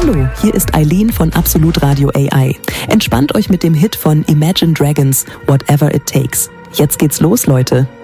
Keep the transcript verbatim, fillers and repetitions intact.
Hallo, hier ist Eileen von Absolut Radio A I. Entspannt euch mit dem Hit von Imagine Dragons, Whatever It Takes. Jetzt geht's los, Leute.